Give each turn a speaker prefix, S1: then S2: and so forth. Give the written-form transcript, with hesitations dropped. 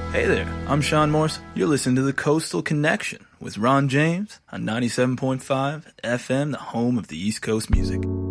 S1: Hey there, I'm Sean Morse. You're listening to The Coastal Connection with Ron James on 97.5 FM, the home of the East Coast music.